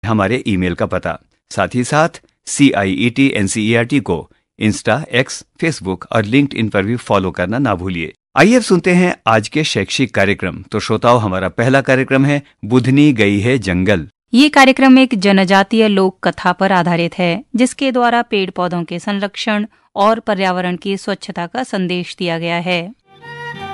हमारे ईमेल का पता। साथ ही साथ CIET NCERT को इंस्टा, एक्स, फेसबुक और लिंक्डइन पर भी फॉलो करना ना भूलिए। आइए अब सुनते हैं आज के शैक्षिक कार्यक्रम। तो श्रोताओं, हमारा पहला कार्यक्रम है बुधनी गई है जंगल। ये कार्यक्रम एक जनजातीय लोक कथा पर आधारित है, जिसके द्वारा पेड़ पौधों के संरक्षण और पर्यावरण की स्वच्छता का संदेश दिया गया है।